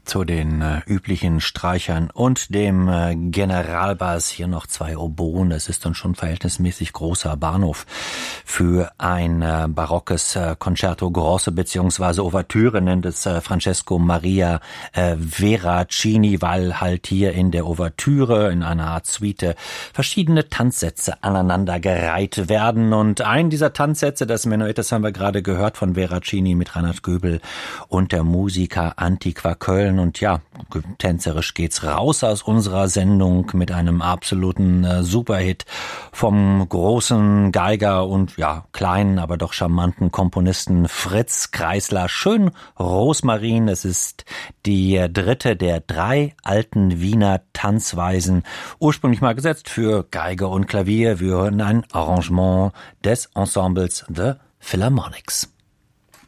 Zu den üblichen Streichern und dem Generalbass hier noch 2 Oboen. Das ist dann schon verhältnismäßig großer Bahnhof für ein barockes Concerto Grosso beziehungsweise Ouvertüre nennt es Francesco Maria Veracini, weil halt hier in der Ouvertüre in einer Art Suite verschiedene Tanzsätze aneinandergereiht werden. Und ein dieser Tanzsätze, das Menuett, das haben wir gerade gehört von Veracini mit Reinhard Göbel und der Musiker Antiqua Köln. Und ja, tänzerisch geht's raus aus unserer Sendung mit einem absoluten Superhit vom großen Geiger und ja, kleinen, aber doch charmanten Komponisten Fritz Kreisler. Schön Rosmarin, es ist die dritte der 3 alten Wiener Tanzweisen, ursprünglich mal gesetzt für Geige und Klavier. Wir hören ein Arrangement des Ensembles The Philharmonics.